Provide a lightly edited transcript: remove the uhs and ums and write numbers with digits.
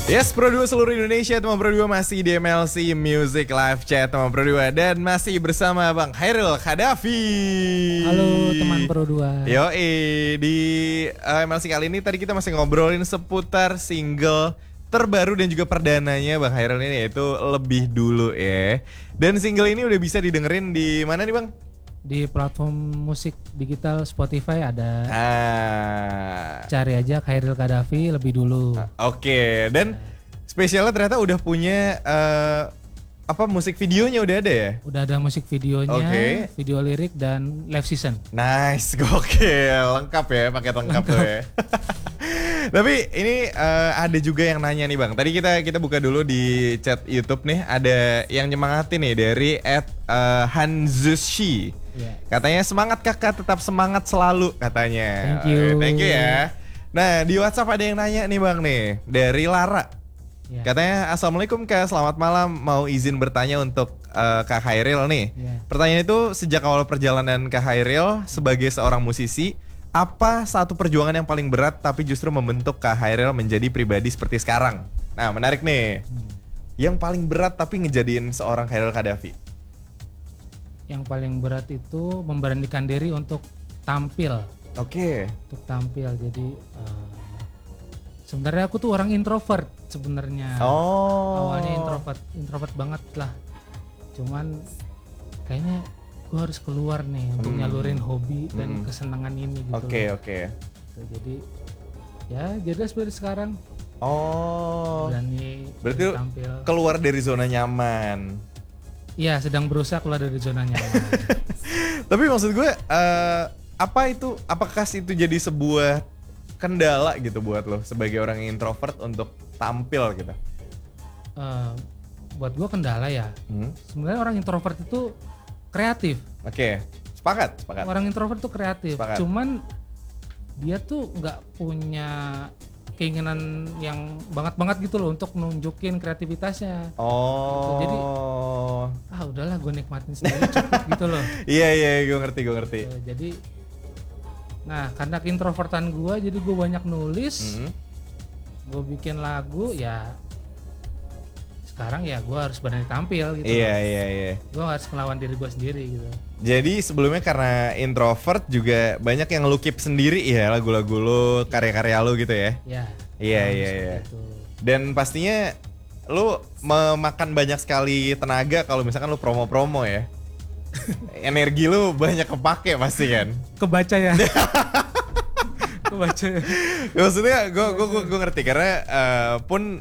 Yes, Pro 2 seluruh Indonesia, teman Pro 2 masih di MLC Music Live Chat teman Pro 2 dan masih bersama Bang Khairil Khadafi. Halo teman Pro 2. Di MLC kali ini tadi kita masih ngobrolin seputar single terbaru dan juga perdananya Bang Khairil ini, yaitu Lebih Dulu ya. Dan single ini udah bisa didengerin di mana nih Bang? Di platform musik digital Spotify ada. Cari aja Khairil Khadafi Lebih Dulu. Oke. Dan spesialnya ternyata udah punya musik videonya udah ada ya? Udah ada musik videonya, video lirik dan live season. Nice, gokil, lengkap ya, paket lengkap tuh ya. Tapi ini ada juga yang nanya nih Bang. Tadi kita buka dulu di chat YouTube nih, ada yang nyemangatin nih dari @hanzushi. Yeah. Katanya semangat kakak, tetap semangat selalu katanya. Thank you. Thank you ya. Nah di WhatsApp ada yang nanya nih Bang nih, dari Lara. Yeah. Katanya assalamualaikum Kak, selamat malam, mau izin bertanya untuk Kak Khairil nih. Yeah. Pertanyaan itu, sejak awal perjalanan Kak Khairil sebagai seorang musisi, apa satu perjuangan yang paling berat tapi justru membentuk Kak Khairil menjadi pribadi seperti sekarang? Nah menarik nih. Yang paling berat tapi ngejadiin seorang Khairil Khadafi. Yang paling berat itu memberanikan diri untuk tampil. Oke. Untuk tampil. Jadi sebenarnya aku tuh orang introvert sebenarnya. Oh. Awalnya introvert banget lah. Cuman kayaknya gue harus keluar nih untuk nyalurin hobi dan kesenangan ini gitu. Oke. Jadi ya jadi seperti sekarang. Oh. Berani Berarti tampil. keluar dari zona nyaman. Iya, sedang berusaha keluar dari zona nyaman. Tapi maksud gue, apakah itu jadi sebuah kendala gitu buat lo sebagai orang yang introvert untuk tampil gitu? Buat gue kendala ya. Sebenarnya orang introvert itu kreatif. Oke, sepakat. Orang introvert itu kreatif. Sepakat. Cuman dia tuh nggak punya keinginan yang banget gitu loh untuk nunjukin kreativitasnya. Oh. Jadi udahlah gue nikmatin sendiri cukup gitu loh. Iya, gue ngerti. Jadi, nah karena introvertan gue, jadi gue banyak nulis, gue bikin lagu ya. Sekarang ya gue harus berani tampil gitu. Iya. Gue harus melawan diri gue sendiri gitu. Jadi sebelumnya karena introvert juga banyak yang lu keep sendiri ya, lagu-lagu lu, karya-karya lu gitu ya? Iya. Itu. Dan pastinya lu memakan banyak sekali tenaga kalau misalkan lu promo-promo ya. Energi lu banyak kepake pasti kan? Kebaca ya. Kebaca ya. Maksudnya gue ngerti karena pun